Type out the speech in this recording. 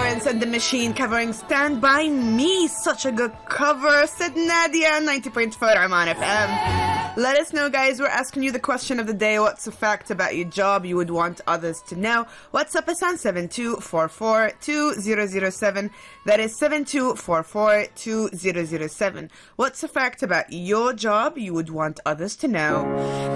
Florence and the Machine covering Stand By Me. Such a good cover, said Nadia, 90.4 Oman FM. Let us know, guys. We're asking you the question of the day. What's a fact about your job you would want others to know? WhatsApp us on 7244-2007. That is 7244-2007. What's a fact about your job you would want others to know?